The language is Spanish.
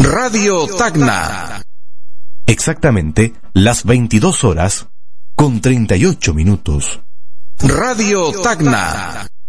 Radio Tacna. Exactamente las 22 horas con 38 minutos. Radio Tacna.